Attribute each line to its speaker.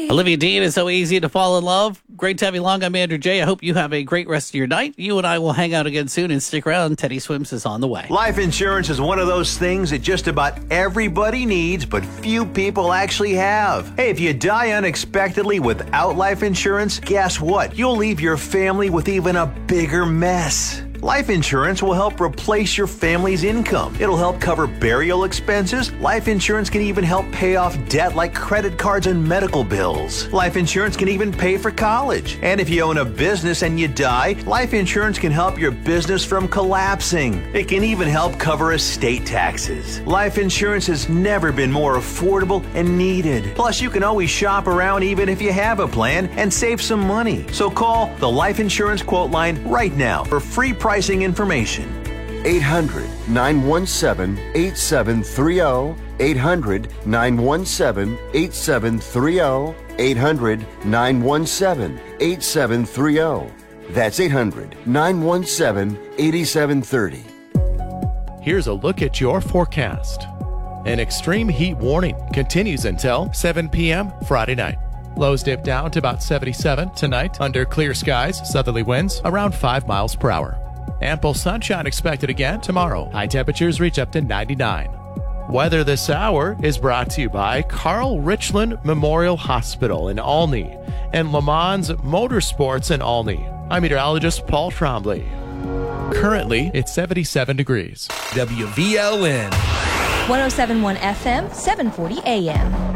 Speaker 1: Olivia Dean, it's so easy to fall in love. Great to have you along. I'm Andrew J. I hope you have a great rest of your night. You and I will hang out again soon, and stick around. Teddy Swims is on the way.
Speaker 2: Life insurance is one of those things that just about everybody needs, but few people actually have. Hey, if you die unexpectedly without life insurance, guess what? You'll leave your family with even a bigger mess. Life insurance will help replace your family's income. It'll help cover burial expenses. Life insurance can even help pay off debt like credit cards and medical bills. Life insurance can even pay for college. And if you own a business and you die, life insurance can help your business from collapsing. It can even help cover estate taxes. Life insurance has never been more affordable and needed. Plus, you can always shop around even if you have a plan and save some money. So call the Life Insurance Quote Line right now for free pricing information.
Speaker 3: 800-917-8730. 800-917-8730. 800-917-8730. That's 800-917-8730.
Speaker 4: Here's a look at your forecast. An extreme heat warning continues until 7 p.m. Friday night. Lows dip down to about 77 tonight under clear skies, southerly winds around 5 miles per hour. Ample sunshine expected again tomorrow. High temperatures reach up to 99. Weather this hour is brought to you by Carl Richland Memorial Hospital in Olney and Le Mans Motorsports in Olney. I'm meteorologist Paul Trombley. Currently, it's 77 degrees.
Speaker 5: WVLN
Speaker 6: 107.1 FM, 740 AM.